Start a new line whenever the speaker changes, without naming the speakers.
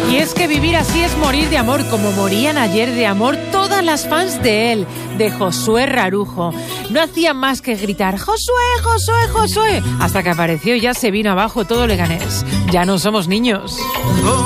Y es que vivir así es morir de amor, como morían ayer de amor todas las fans de él, de Josué Rarujo. No hacían más que gritar ¡Josué, Josué, Josué! Hasta que apareció y ya se vino abajo todo Leganés. Ya no somos niños.